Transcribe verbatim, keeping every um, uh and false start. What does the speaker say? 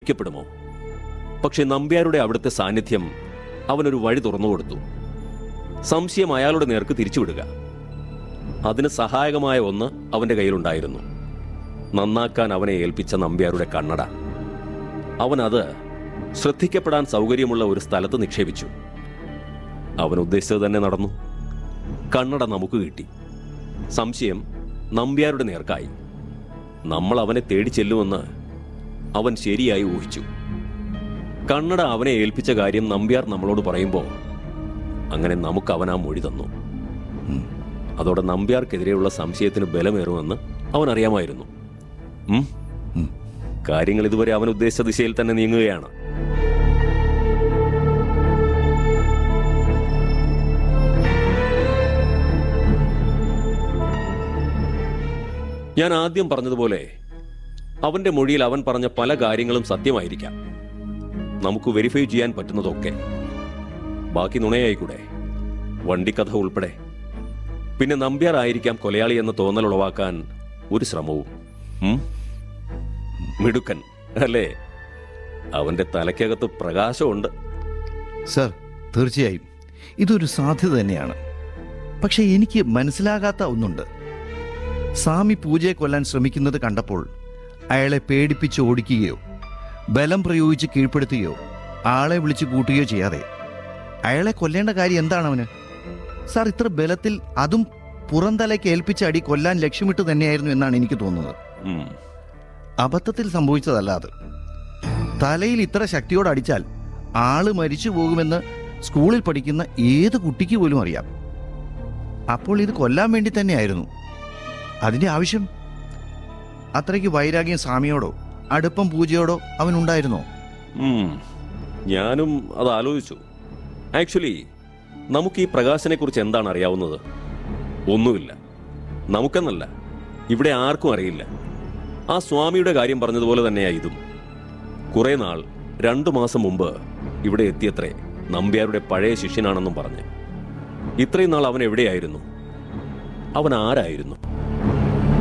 രക്ഷിക്കപ്പെടുമോ? പക്ഷെ നമ്പ്യാരുടെ അവിടുത്തെ സാന്നിധ്യം അവനൊരു വഴി തുറന്നുകൊടുത്തു. സംശയം അയാളുടെ നേർക്ക് തിരിച്ചുവിടുക. അതിന് സഹായകമായ ഒന്ന് അവന്റെ കയ്യിലുണ്ടായിരുന്നു. നന്നാക്കാൻ അവനെ ഏൽപ്പിച്ച നമ്പ്യാരുടെ കണ്ണട. അവൻ അത് ശ്രദ്ധിക്കപ്പെടാൻ സൗകര്യമുള്ള ഒരു സ്ഥലത്ത് നിക്ഷേപിച്ചു. അവൻ ഉദ്ദേശിച്ചത് തന്നെ നടന്നു. കണ്ണട നമുക്ക് കിട്ടി. സംശയം നമ്പ്യാരുടെ നേർക്കായി. നമ്മൾ അവനെ തേടി ചെല്ലുമെന്ന് അവൻ ശരിയായി ഊഹിച്ചു. കണ്ണട അവനെ ഏൽപ്പിച്ച കാര്യം നമ്പ്യാർ നമ്മളോട് പറയുമ്പോൾ അങ്ങനെ നമുക്ക് അവൻ ആ മൊഴി തന്നു. അതോടെ നമ്പ്യാർക്കെതിരെയുള്ള സംശയത്തിന് ബലമേറുമെന്ന് അവൻ അറിയാമായിരുന്നു. കാര്യങ്ങൾ ഇതുവരെ അവൻ ഉദ്ദേശിച്ച ദിശയിൽ തന്നെ നീങ്ങുകയാണ്. ഞാൻ ആദ്യം പറഞ്ഞതുപോലെ അവന്റെ മൊഴിയിൽ അവൻ പറഞ്ഞ പല കാര്യങ്ങളും സത്യമായിരിക്കാം. നമുക്ക് വെരിഫൈ ചെയ്യാൻ പറ്റുന്നതൊക്കെ. ബാക്കി നുണയായിക്കൂടെ? വണ്ടിക്കഥ ഉൾപ്പെടെ. പിന്നെ നമ്പ്യാർ ആയിരിക്കാം കൊലയാളി എന്ന തോന്നൽ ഉളവാക്കാൻ ഒരു ശ്രമവും. മിടുക്കൻ അല്ലേ? അവന്റെ തലയ്ക്കകത്ത് പ്രകാശമുണ്ട്. സർ, തീർച്ചയായും ഇതൊരു സാധ്യത തന്നെയാണ്. പക്ഷെ എനിക്ക് മനസ്സിലാകാത്ത ഒന്നുണ്ട്. സ്വാമി പൂജയെ കൊല്ലാൻ ശ്രമിക്കുന്നത് കണ്ടപ്പോൾ അയാളെ പേടിപ്പിച്ച് ഓടിക്കുകയോ ബലം പ്രയോഗിച്ച് കീഴ്പ്പെടുത്തുകയോ ആളെ വിളിച്ച് കൂട്ടുകയോ ചെയ്യാതെ അയാളെ കൊല്ലേണ്ട കാര്യം എന്താണ് അവന്? സാർ, ഇത്ര ബലത്തിൽ, അതും പുറംതലയ്ക്ക് ഏൽപ്പിച്ച അടി കൊല്ലാൻ ലക്ഷ്യമിട്ട് തന്നെയായിരുന്നു എന്നാണ് എനിക്ക് തോന്നുന്നത്. അബദ്ധത്തിൽ സംഭവിച്ചതല്ല അത്. തലയിൽ ഇത്ര ശക്തിയോടെ അടിച്ചാൽ ആള് മരിച്ചു പോകുമെന്ന് സ്കൂളിൽ പഠിക്കുന്ന ഏത് കുട്ടിക്ക് പോലും അറിയാം. അപ്പോൾ ഇത് കൊല്ലാൻ വേണ്ടി തന്നെയായിരുന്നു അതിന്റെ ആവശ്യം. അത്രയ്ക്ക് വൈരാഗ്യം സ്വാമിയോടോ അടുപ്പം പൂജയോടോ അവനുണ്ടായിരുന്നോ? ഞാനും അത് ആലോചിച്ചു. ആക്ച്വലി നമുക്ക് ഈ പ്രകാശനെ കുറിച്ച് എന്താണ് അറിയാവുന്നത്? ഒന്നുമില്ല. നമുക്കെന്നല്ല, ഇവിടെ ആർക്കും അറിയില്ല. ആ സ്വാമിയുടെ കാര്യം പറഞ്ഞതുപോലെ തന്നെയാ ഇതും. കുറെ നാൾ, രണ്ടു മാസം മുമ്പ് ഇവിടെ എത്തിയത്രേ നമ്പ്യാരുടെ പഴയ ശിഷ്യനാണെന്നും പറഞ്ഞ്. ഇത്രയും നാൾ അവൻ എവിടെയായിരുന്നു? അവൻ ആരായിരുന്നു?